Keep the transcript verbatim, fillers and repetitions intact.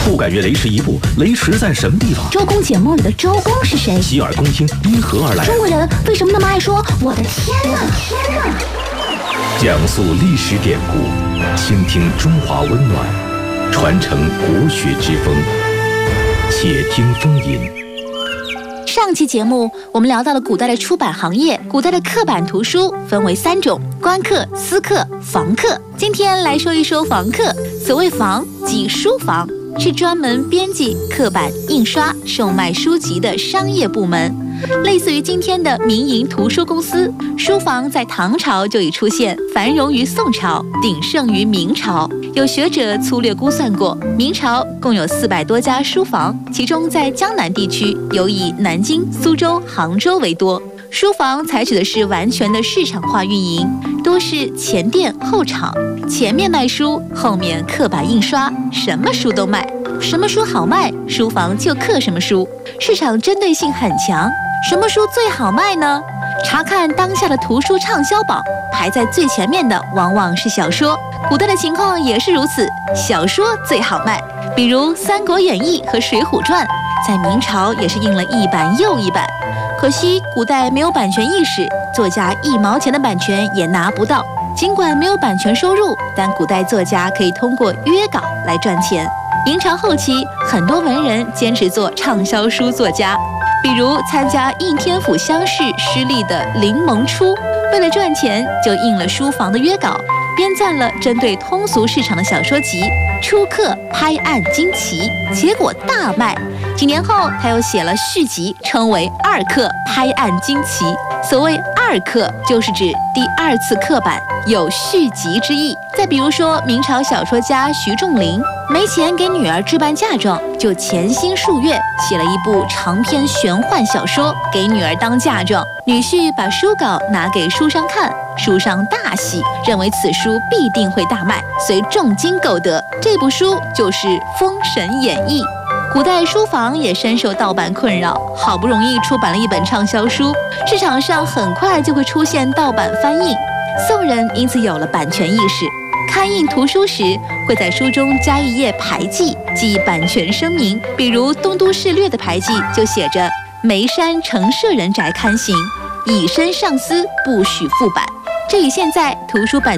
不敢越雷池一步，雷池在什么地方？ 周公解梦里的周公是谁？ 洗耳恭听，因何而来？ 中国人为什么那么爱说我的天哪？天哪！ 讲述历史典故，倾听中华温暖，传承国学之风。且听风吟。 上期节目我们聊到了古代的出版行业，古代的刻版图书分为三种：官刻、私刻、房刻。今天来说一说房刻。所谓房，即书房，是专门编辑、刻版、印刷、售卖书籍的商业部门，类似于今天的民营图书公司。书房在唐朝就已出现，繁荣于宋朝，鼎盛于明朝。有学者粗略估算过，明朝共有四百多家书房，其中在江南地区有以南京、苏州、杭州为多。书房采取的是完全的市场化运营，多是前店后厂，前面卖书，后面刻版印刷，什么书都卖。什么书好卖，书房就刻什么书，市场针对性很强。什么书最好卖呢？查看当下的图书畅销榜，排在最前面的往往是小说。古代的情况也是如此，小说最好卖。比如《三国演义》和《水浒传》，在明朝也是印了一版又一版。可惜古代没有版权意识，作家一毛钱的版权也拿不到。尽管没有版权收入，但古代作家可以通过约稿来赚钱。明朝后期，很多文人坚持做畅销书作家，比如参加应天府乡试失利的林萌初，为了赚钱就印了书房的约稿，编纂了针对通俗市场的小说集《初刻拍案惊奇》，结果大卖。几年后，他又写了续集，称为《二刻拍案惊奇》。所谓二刻，就是指第二次刻版，有续集之意。再比如说，明朝小说家徐仲林没钱给女儿置办嫁妆，就潜心数月写了一部长篇玄幻小说给女儿当嫁妆。女婿把书稿拿给书商看，书商大喜，认为此书必定会大卖，遂重金购得。这部书就是《封神演义》。古代书房也深受盗版困扰，好不容易出版了一本畅销书，市场上很快就会出现盗版翻印。宋人因此有了版权意识，刊印图书时会在书中加一页牌记，记版权声明。比如《东都事略》的牌记就写着“眉山城舍人宅刊行，以身上司，不许复版”。这与现在图书版